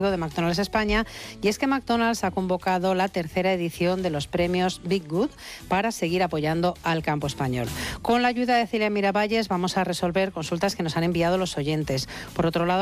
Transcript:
de McDonald's España, y es que McDonald's ha convocado la tercera edición de los premios Big Good para seguir apoyando al campo español. Con la ayuda de Celia Miravalles vamos a resolver consultas que nos han enviado los oyentes. Por otro lado,